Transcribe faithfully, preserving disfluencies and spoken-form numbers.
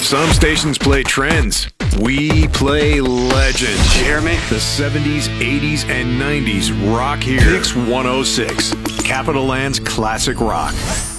Some stations play trends. We play legends. Did you hear me? The seventies, eighties, and nineties rock here. Kicks one oh six, Capital Land's classic rock.